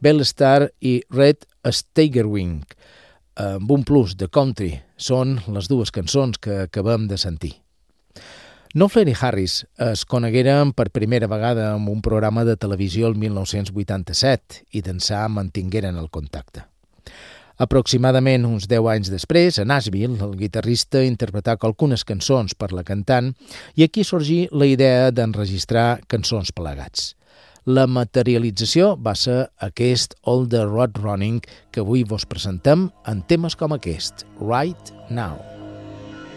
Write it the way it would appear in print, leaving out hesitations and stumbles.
Bellstar i Red Steigerwing, amb un plus de country. Són les dues cançons que acabem de sentir. Knopfler i Harris es conegueren per primera vegada en un programa de televisió el 1987 i d'ençà mantingueren el contacte. Aproximadament uns 10 anys després, a Nashville, el guitarrista interpretà algunes cançons per la cantant i aquí sorgí la idea d'enregistrar cançons plegats. La materialització va ser aquest All the Road Running que avui vos presentem en temes com aquest, Right Now.